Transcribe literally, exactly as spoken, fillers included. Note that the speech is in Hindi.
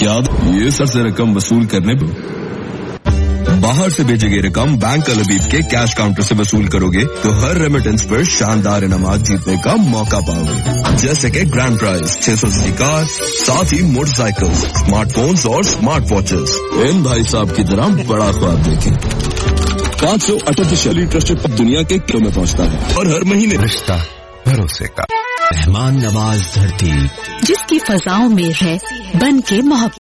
क्या ये सबसे रकम वसूल करने पर बाहर से भेजी गई रकम बैंक अलबीब के कैश काउंटर से वसूल करोगे तो हर रेमिटेंस पर शानदार इनामात जीतने का मौका पाओगे, जैसे कि ग्रैंड प्राइज छह सौ सीसी कार, साथ ही मोटरसाइकिल, स्मार्टफोन्स और स्मार्ट वॉचेस। इन भाई साहब की तरह बड़ा ख्वाब देखें। पाँच सौ आर्टिफिशियली ट्रस्टेड दुनिया के किलो में पहुंचता है और हर महीने रिश्ता भरोसे का। मेहमान नवाज धरती जिसकी फजाओं में है बन के मोहब्बत।